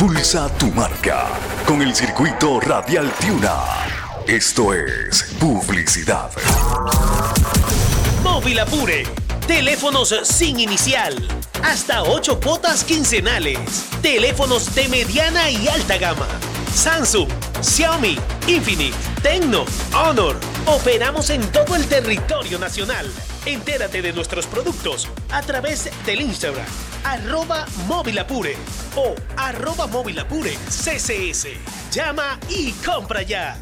Impulsa tu marca con el circuito Radial Tiuna. Esto es publicidad. Móvil Apure. Teléfonos sin inicial. Hasta 8 cuotas quincenales. Teléfonos de mediana y alta gama. Samsung, Xiaomi, Infinix, Tecno, Honor. Operamos en todo el territorio nacional. Entérate de nuestros productos a través del Instagram @móvilapure o @móvilapure_ccs. Llama y compra ya.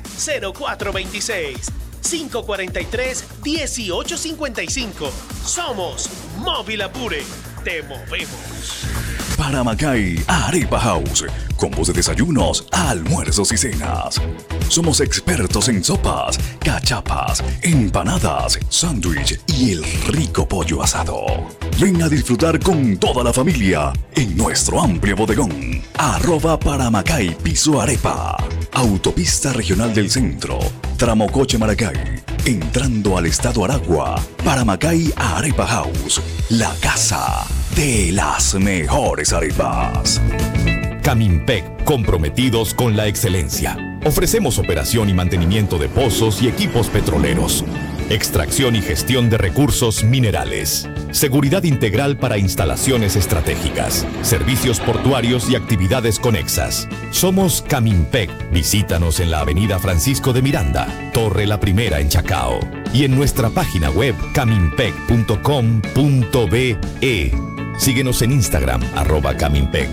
0426-543-1855. Somos Móvil Apure. Te movemos. Paramacay Arepa House. Combos de desayunos, almuerzos y cenas. Somos expertos en sopas, cachapas, empanadas, sándwich y el rico pollo asado. Ven a disfrutar con toda la familia en nuestro amplio bodegón. @Paramacay Piso Arepa. Autopista Regional del Centro. Tramo Coche Maracay. Entrando al estado Aragua. Paramacay Arepa House. La casa de las mejores arepas. Camimpec, comprometidos con la excelencia. Ofrecemos operación y mantenimiento de pozos y equipos petroleros. Extracción y gestión de recursos minerales. Seguridad integral para instalaciones estratégicas. Servicios portuarios y actividades conexas. Somos Camimpec. Visítanos en la avenida Francisco de Miranda, Torre La Primera en Chacao. Y en nuestra página web camimpec.com.be. Síguenos en Instagram @Camimpec.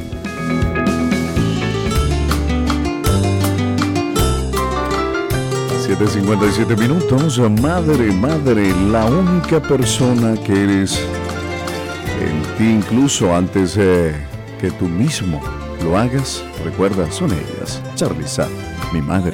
De 57 minutos. Madre, la única persona que eres en ti, incluso antes que tú mismo lo hagas, recuerda, son ellas. Charly Sad, mi madre.